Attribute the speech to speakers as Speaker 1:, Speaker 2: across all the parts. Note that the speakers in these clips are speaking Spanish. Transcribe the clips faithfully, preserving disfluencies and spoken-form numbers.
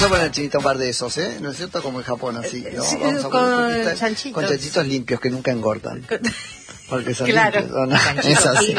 Speaker 1: Vamos a poner, Chinita, un par de esos, ¿eh? ¿No es cierto? Como en Japón, así. ¿No?
Speaker 2: Sí,
Speaker 1: Vamos a
Speaker 2: con chanchitos.
Speaker 1: Con chanchitos limpios que nunca engordan. Porque son
Speaker 2: Claro.
Speaker 1: limpios. ¿O no? Es así.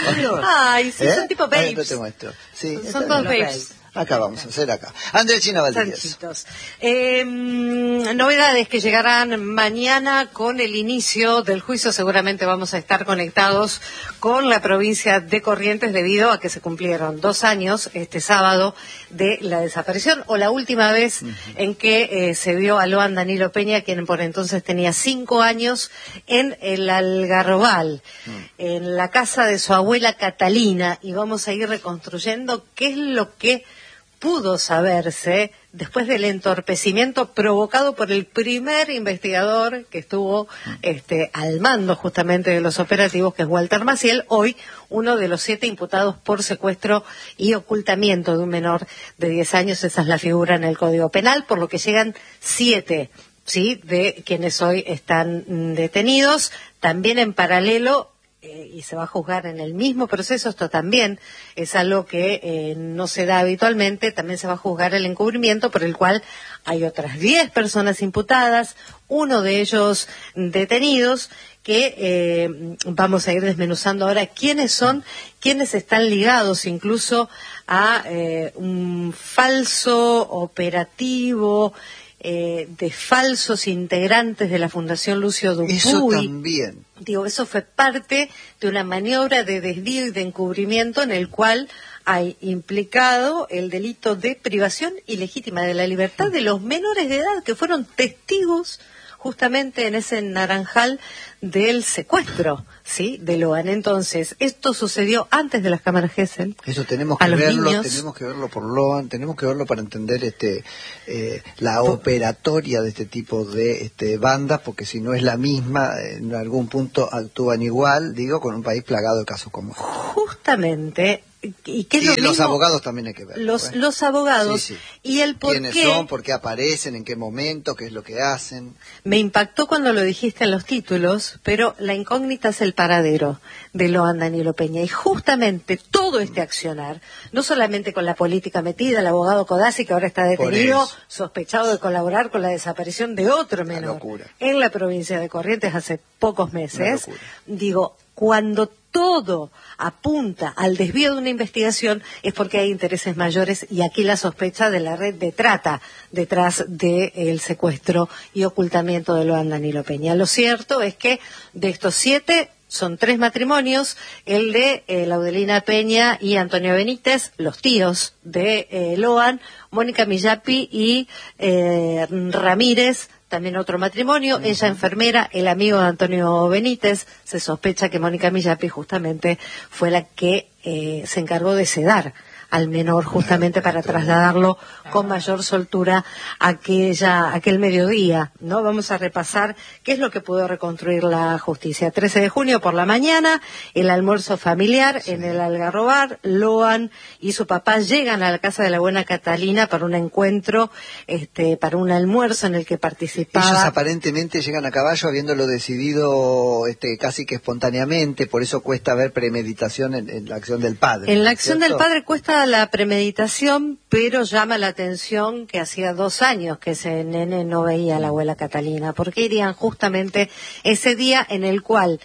Speaker 2: Ay, sí,
Speaker 1: ¿Eh?
Speaker 2: son tipo
Speaker 1: Ahí te
Speaker 2: babes.
Speaker 1: muestro. Sí,
Speaker 2: Son
Speaker 1: está
Speaker 2: dos
Speaker 1: bien.
Speaker 2: babes.
Speaker 1: Acá vamos a hacer acá. Andrea China Valdivieso.
Speaker 2: Sanchitos. Eh, novedades que llegarán mañana con el inicio del juicio. Seguramente vamos a estar conectados con la provincia de Corrientes debido a que se cumplieron dos años este sábado de la desaparición, o la última vez uh-huh. en que eh, se vio a Loan Danilo Peña, quien por entonces tenía cinco años, en el Algarrobal, uh-huh. en la casa de su abuela Catalina, y vamos a ir reconstruyendo qué es lo que pudo saberse después del entorpecimiento provocado por el primer investigador que estuvo este, al mando justamente de los operativos, que es Walter Maciel, hoy uno de los siete imputados por secuestro y ocultamiento de un menor de diez años. Esa es la figura en el Código Penal, por lo que llegan siete, ¿sí?, de quienes hoy están detenidos. También en paralelo, Eh, y se va a juzgar en el mismo proceso, esto también es algo que eh, no se da habitualmente, también se va a juzgar el encubrimiento, por el cual hay otras diez personas imputadas, uno de ellos detenidos, que eh, vamos a ir desmenuzando ahora quiénes son, quiénes están ligados incluso a eh, un falso operativo, Eh, de falsos integrantes de la Fundación Lucio Dupuy.
Speaker 1: Eso también.
Speaker 2: Digo, eso fue parte de una maniobra de desvío y de encubrimiento en el cual hay implicado el delito de privación ilegítima de la libertad de los menores de edad que fueron testigos justamente en ese naranjal del secuestro, ¿sí?, de Loan. Entonces, esto sucedió antes de las cámaras Gesell.
Speaker 1: Eso tenemos que verlo, tenemos que verlo por Loan, tenemos que verlo para entender este eh, la por... operatoria de este tipo de este, bandas, porque si no es la misma, en algún punto actúan igual, digo, con un país plagado de casos como este.
Speaker 2: Justamente. ¿Y qué es
Speaker 1: y
Speaker 2: lo
Speaker 1: los
Speaker 2: mismo?
Speaker 1: Abogados también hay que ver.
Speaker 2: Los,
Speaker 1: ¿eh?
Speaker 2: los abogados.
Speaker 1: Sí, sí.
Speaker 2: Y el por
Speaker 1: ¿Quiénes
Speaker 2: qué
Speaker 1: son? ¿Por qué aparecen? ¿En qué momento? ¿Qué es lo que hacen?
Speaker 2: Me impactó cuando lo dijiste en los títulos, pero la incógnita es el paradero de Loan Danilo Peña. Y justamente todo este accionar, no solamente con la política metida, el abogado Codazzi, que ahora está detenido, sospechado de colaborar con la desaparición de otro menor en la provincia de Corrientes hace pocos meses. Digo, cuando todo apunta al desvío de una investigación es porque hay intereses mayores, y aquí la sospecha de la red de trata detrás del secuestro y ocultamiento de Loan Danilo Peña. Lo cierto es que de estos siete son tres matrimonios, el de eh, Laudelina Peña y Antonio Benítez, los tíos de eh, Loan, Mónica Millapi y eh, Ramírez, también otro matrimonio, uh-huh. ella enfermera, el amigo de Antonio Benítez. Se sospecha que Mónica Millapi justamente fue la que eh, se encargó de sedar al menor justamente para trasladarlo con mayor soltura aquella, aquel mediodía, ¿no? Vamos a repasar qué es lo que pudo reconstruir la justicia. trece de junio por la mañana, el almuerzo familiar sí. en el Algarrobar. Loan y su papá llegan a la casa de la buena Catalina para un encuentro, este, para un almuerzo en el que participaba.
Speaker 1: Ellos aparentemente llegan a caballo habiéndolo decidido este, casi que espontáneamente, por eso cuesta ver premeditación en, en la acción del padre.
Speaker 2: En la acción
Speaker 1: ¿cierto?
Speaker 2: del padre cuesta la premeditación, pero llama la atención que hacía dos años que ese nene no veía a la abuela Catalina, porque irían justamente ese día en el cual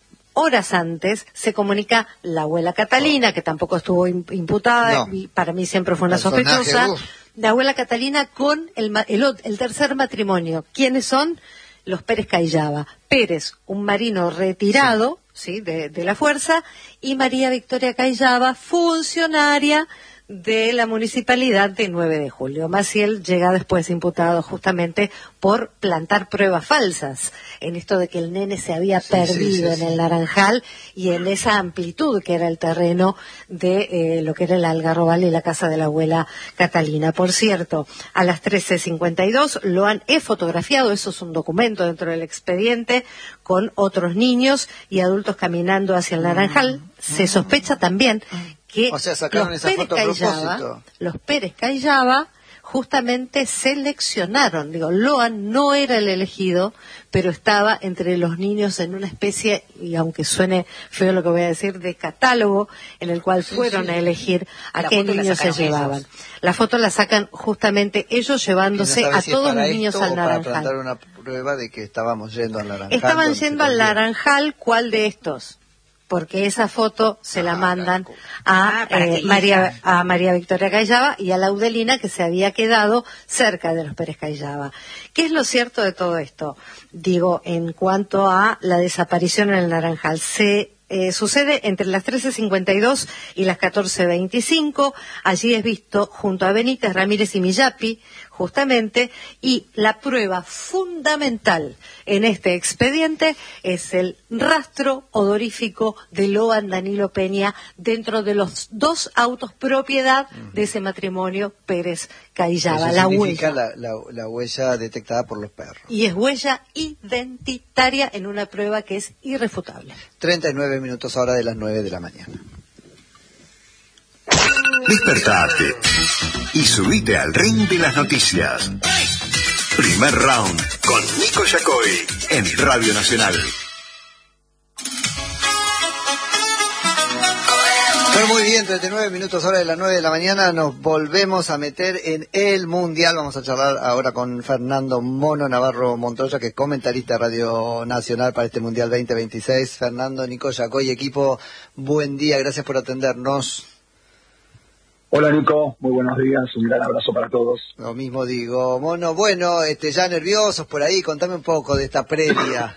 Speaker 2: horas antes se comunica la abuela Catalina, que tampoco estuvo imputada, no. y para mí siempre fue una sospechosa, uf. la abuela Catalina con el, el, el tercer matrimonio. ¿Quiénes son? Los Pérez Cayllaba. Pérez, un marino retirado, sí, ¿sí? De, de la fuerza, y María Victoria Cayllaba, funcionaria de la municipalidad de nueve de julio. Maciel llega después imputado justamente por plantar pruebas falsas en esto de que el nene se había sí, perdido sí, sí, en el Naranjal y en esa amplitud que era el terreno de eh, lo que era el Algarrobal y la casa de la abuela Catalina. Por cierto, a las trece cincuenta y dos lo han he fotografiado, eso es un documento dentro del expediente, con otros niños y adultos caminando hacia el Naranjal. Mm, se sospecha también que
Speaker 1: o sea, sacaron
Speaker 2: los
Speaker 1: esa
Speaker 2: Pérez
Speaker 1: foto a
Speaker 2: Cayllaba,
Speaker 1: propósito.
Speaker 2: los Pérez Cayllaba justamente seleccionaron, digo, Loan no era el elegido, pero estaba entre los niños en una especie, y aunque suene feo lo que voy a decir, de catálogo, en el cual sí, fueron sí. a elegir a la qué niños se llevaban. Ellos. La foto la sacan justamente ellos llevándose no a si todos los niños al Naranjal.
Speaker 1: Para dar una prueba de que estábamos yendo al Naranjal.
Speaker 2: Estaban yendo al Naranjal, ¿cuál de estos? Porque esa foto se la mandan a, eh, María, a María Victoria Callava y a Laudelina, que se había quedado cerca de los Pérez Callava. ¿Qué es lo cierto de todo esto? Digo, en cuanto a la desaparición en el Naranjal, se Eh, sucede entre las trece cincuenta y dos y las catorce veinticinco. Allí es visto junto a Benítez, Ramírez y Millapi, justamente, y la prueba fundamental en este expediente es el rastro odorífico de Loan Danilo Peña dentro de los dos autos propiedad uh-huh. de ese matrimonio Pérez Callava.
Speaker 1: Eso
Speaker 2: la
Speaker 1: significa
Speaker 2: huella.
Speaker 1: La, la, la huella detectada por los perros.
Speaker 2: Y es huella identitaria en una prueba que es irrefutable.
Speaker 1: treinta y nueve minutos ahora de las nueve de la mañana.
Speaker 3: Despertate y subite al ring de las noticias. Primer round con Nico Yacoy en Radio Nacional.
Speaker 1: Bueno, muy bien, treinta y nueve minutos ahora de las nueve de la mañana, nos volvemos a meter en el Mundial. Vamos a charlar ahora con Fernando Mono Navarro Montoya, que es comentarista de Radio Nacional para este Mundial veinte veintiséis. Fernando, Nico Yacoy, equipo, buen día, gracias por atendernos.
Speaker 4: Hola Nico, muy buenos días, un gran abrazo para todos.
Speaker 1: Lo mismo digo, Mono, bueno, este, ya nerviosos por ahí, contame un poco de esta previa.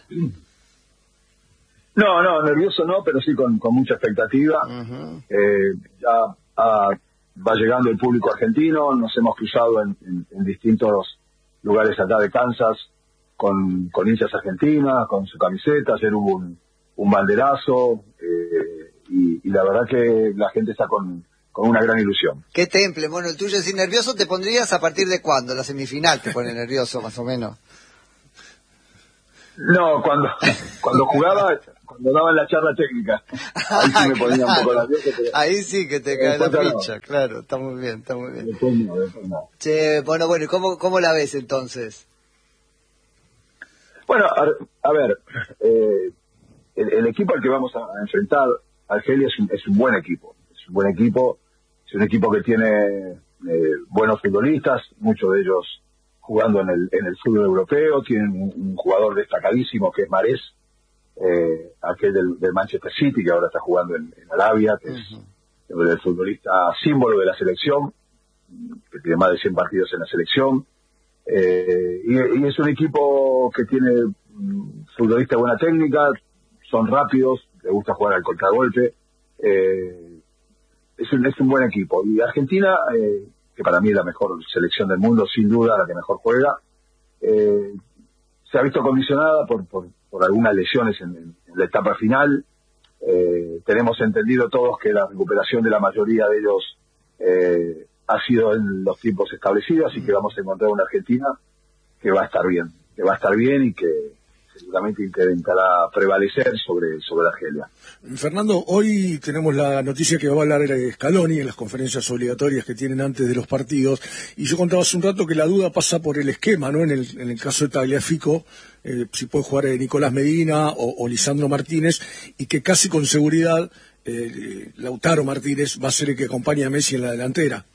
Speaker 4: No, no, nervioso no, pero sí con, con mucha expectativa. Uh-huh. Eh, ya ah, va llegando el público argentino, nos hemos cruzado en, en, en distintos lugares acá de Kansas con, con hinchas argentinas, con su camiseta, ayer hubo un, un banderazo eh, y, y la verdad que la gente está con, con una gran ilusión.
Speaker 1: ¿Qué temple, Mono, el tuyo? Si nervioso te pondrías a partir de cuándo, la semifinal te pone nervioso más o menos.
Speaker 4: No, cuando cuando jugaba, cuando daban la charla técnica, ahí sí me ponía claro. un poco nervioso. Pero
Speaker 1: ahí sí que te cae la ficha, no. Claro, está muy bien, está muy bien. Después no, después no. Che, bueno, bueno, ¿y cómo, cómo la ves entonces?
Speaker 4: Bueno, a, a ver, eh, el, el equipo al que vamos a enfrentar, Argelia, es un, es un buen equipo, es un buen equipo, es un equipo que tiene eh, buenos futbolistas, muchos de ellos jugando en el en el fútbol europeo, tienen un, un jugador destacadísimo que es Mahrez, eh, aquel del, del Manchester City, que ahora está jugando en, en Arabia, que uh-huh. es el futbolista símbolo de la selección, que tiene más de cien partidos en la selección, eh, y, y es un equipo que tiene um, futbolistas de buena técnica, son rápidos, les gusta jugar al contragolpe, eh, es un, es un buen equipo. Y Argentina, eh, que para mí es la mejor selección del mundo, sin duda, la que mejor juega, eh, se ha visto condicionada por, por, por algunas lesiones en, en la etapa final. Eh, tenemos entendido todos que la recuperación de la mayoría de ellos eh, ha sido en los tiempos establecidos, así que vamos a encontrar una Argentina que va a estar bien, que va a estar bien y que seguramente intentará prevalecer sobre, sobre Argelia.
Speaker 5: Fernando, hoy tenemos la noticia que va a hablar Scaloni en las conferencias obligatorias que tienen antes de los partidos, y yo contaba hace un rato que la duda pasa por el esquema, ¿no? En el, en el caso de Tagliafico, eh, si puede jugar eh, Nicolás Medina o, o Lisandro Martínez, y que casi con seguridad eh, Lautaro Martínez va a ser el que acompañe a Messi en la delantera.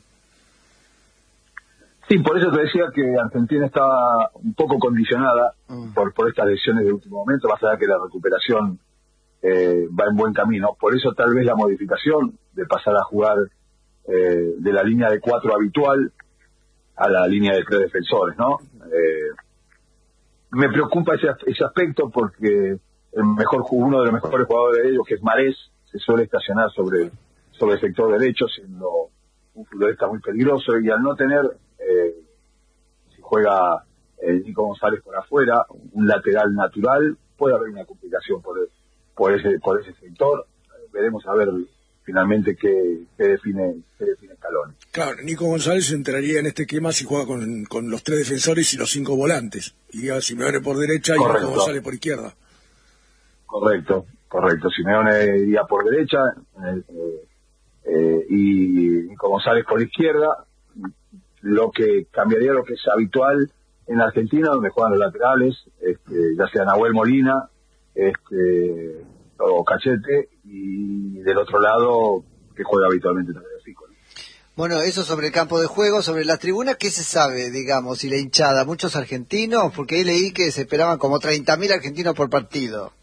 Speaker 4: Sí, por eso te decía que Argentina estaba un poco condicionada mm. por, por estas lesiones de último momento, más allá que la recuperación eh, va en buen camino. Por eso tal vez la modificación de pasar a jugar eh, de la línea de cuatro habitual a la línea de tres defensores, ¿no? Eh, me preocupa ese, ese aspecto porque el mejor uno de los mejores jugadores de ellos, que es Mahrez, se suele estacionar sobre, sobre el sector derecho, siendo un futbolista muy peligroso, y al no tener Eh, si juega eh, Nico González por afuera, un lateral natural, puede haber una complicación por, por ese por ese sector. Eh, veremos a ver finalmente qué, qué define qué define Scaloni.
Speaker 5: Claro, Nico González entraría en este esquema si juega con, con los tres defensores y los cinco volantes, y a Simeone por derecha y Nico González por izquierda.
Speaker 4: Correcto, correcto. Simeone iría por derecha eh, eh, y Nico González por izquierda. lo que cambiaría lo que es habitual en Argentina, donde juegan los laterales, este, ya sea Nahuel Molina, este, o Cachete, y del otro lado, que juega habitualmente también el Fico, ¿no?
Speaker 1: Bueno, eso sobre el campo de juego, sobre las tribunas, ¿qué se sabe, digamos, y la hinchada? ¿Muchos argentinos? Porque ahí leí que se esperaban como treinta mil argentinos por partido.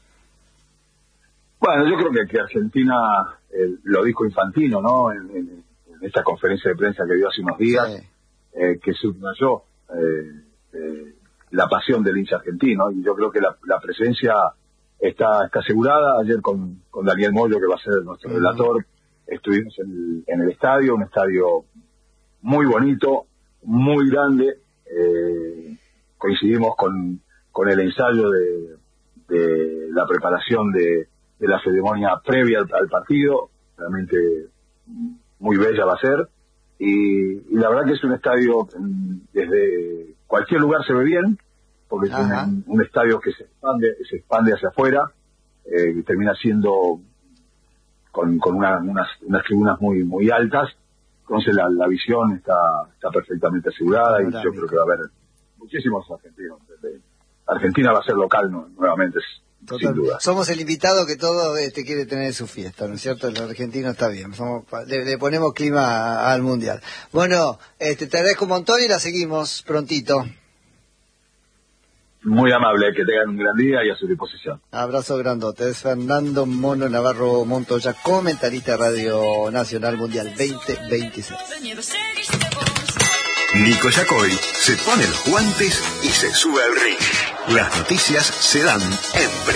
Speaker 4: Bueno, yo creo que, que Argentina, eh, lo dijo Infantino, ¿no?, en, en, en esta conferencia de prensa que dio hace unos días, sí. eh, que subrayó eh, eh, la pasión del hincha argentino, y yo creo que la, la presencia está, está asegurada. Ayer con, con Daniel Moyo, que va a ser nuestro uh-huh. relator, estuvimos en el, en el estadio, un estadio muy bonito, muy grande, eh, coincidimos con, con el ensayo de, de la preparación de, de la ceremonia previa al, al partido, realmente muy bella va a ser, y, y la verdad que es un estadio, desde cualquier lugar se ve bien, porque Ajá. es un, un estadio que se expande, se expande hacia afuera, eh, que termina siendo con, con una, unas, unas tribunas muy muy altas, entonces la, la visión está está perfectamente asegurada, y yo creo que va a haber muchísimos argentinos. Argentina va a ser local, ¿no?, nuevamente, Total. sin duda.
Speaker 1: Somos el invitado que todo este quiere tener su fiesta, ¿no es cierto? El argentino está bien, somos, le, le ponemos clima a, al mundial. Bueno, este, te agradezco un montón y la seguimos prontito.
Speaker 4: Muy amable, que tengan un gran día y a su disposición.
Speaker 1: Abrazo grandote. Es Fernando Mono Navarro Montoya, comentarista de Radio Nacional Mundial veinte veintiséis.
Speaker 3: Nico Yacoy se pone los guantes y se sube al ring. Las noticias se dan en